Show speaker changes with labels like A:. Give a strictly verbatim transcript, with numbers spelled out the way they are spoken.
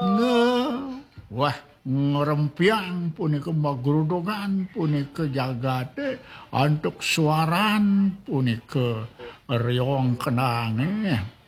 A: Nge, wah ngerempiang punika magrudungan punika jagate antuk suaran punika riong kenange